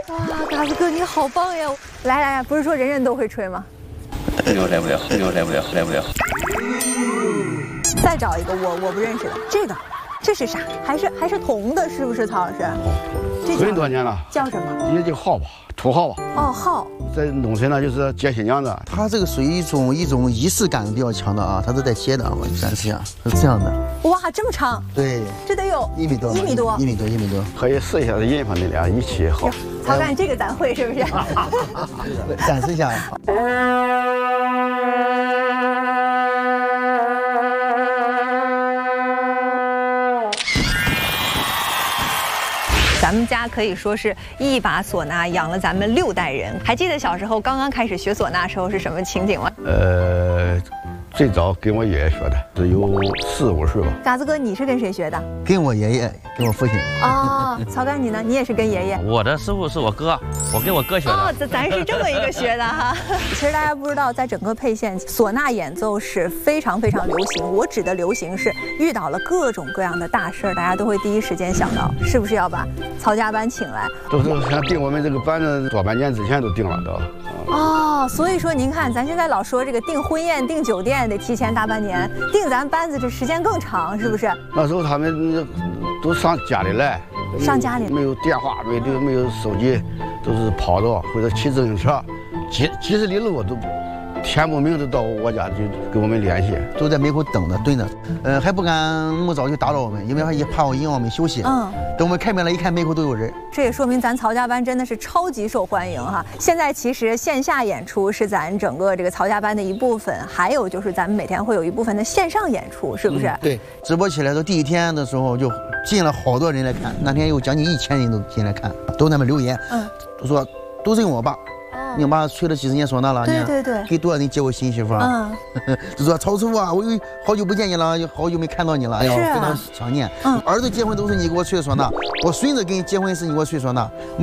哇，嘎子哥你好棒呀！来，不是说人人都会吹吗？ 来不了。 再找一个我不认识的，这是啥？还是铜的，是不是曹老师？ 这很多年了。 叫什么？ 也叫号吧，土号吧。 哦，号。 在农村呢，就是接新娘的。 它这个属于一种仪式感比较强的啊，它是带切的，我展示一下，是这样的。 哇，这么长？ 对， 这得有 1米多。 可以试一下印方那俩一起好。 曹干，这个咱会是不是？ 展示一下。 咱们家可以说是一把唢呐养了咱们6代人。还记得小时候刚刚开始学唢呐时候是什么情景吗？ 最早跟我爷爷学的，是有4、5岁吧。 嘎子哥，你是跟谁学的？ 跟我爷爷，跟我父亲。 哦，曹干你呢？你也是跟爷爷？ 我的师傅是我哥，我跟我哥学的。 哦，咱是这么一个学的哈。其实大家不知道，在整个沛县，唢呐演奏是非常非常流行。我指的流行是遇到了各种各样的大事儿，大家都会第一时间想到，是不是要把曹家班请来？ 都是像定我们这个班子多半年之前都定了都。 哦，所以说您看，咱现在老说这个订婚宴、订酒店得提前大半年，订咱班子这时间更长，是不是？ 那时候他们都上家里来， 上家里没有电话，没有手机，都是跑着或者骑自行车，几十里路都天不明就到我家就跟我们联系， 都在门口等着蹲着，还不敢那么早就打扰我们，因为也怕影响我们休息。等我们开门了，一看门口都有人。这也说明咱曹家班真的是超级受欢迎哈。现在其实线下演出是咱整个这个曹家班的一部分，还有就是咱们每天会有一部分的线上演出，是不是？对，直播起来的第一天的时候就进了好多人来看，那天有将近1000人都进来看，都在那边留言，都说都认我爸。你妈吹了几十年唢呐了， 对， 给多少人接过新媳妇啊？就说曹师傅啊，我有好久不见你了，有好久没看到你了，哎呦，非常想念。儿子结婚都是你给我吹的唢呐，我孙子跟你结婚是你给我吹唢呐。